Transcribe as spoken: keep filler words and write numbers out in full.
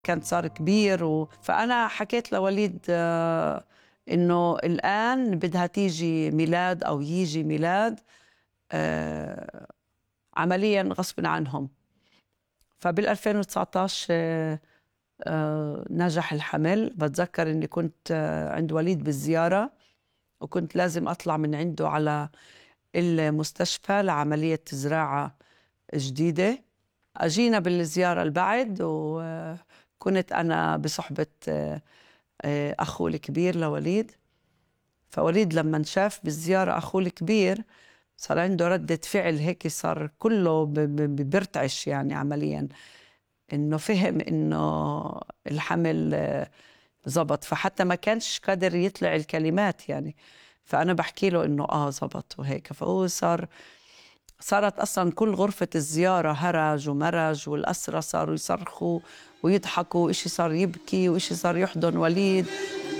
كان صار كبير و... فأنا حكيت لوليد آه إنه الآن بدها تيجي ميلاد أو يجي ميلاد آه عملياً غصب عنهم. فبال ألفين وتسعطعش آه آه نجح الحمل. بتذكر إني كنت آه عند وليد بالزيارة، وكنت لازم أطلع من عنده على المستشفى لعملية زراعة جديدة. أجينا بالزيارة البعد، وكنت أنا بصحبة أخوه الكبير لوليد. فوليد لما شاف بالزيارة أخوه الكبير صار عنده ردة فعل هيك، صار كله بيرتعش يعني عمليا، إنه فهم إنه الحمل زبط. فحتى ما كانش قادر يطلع الكلمات يعني. فأنا بحكي له إنه آه زبط وهيك. فهو صار صارت أصلا كل غرفة الزيارة هرج ومرج، والأسرة صاروا يصرخوا ويضحكوا، وإشي صار يبكي وإشي صار يحضن وليد.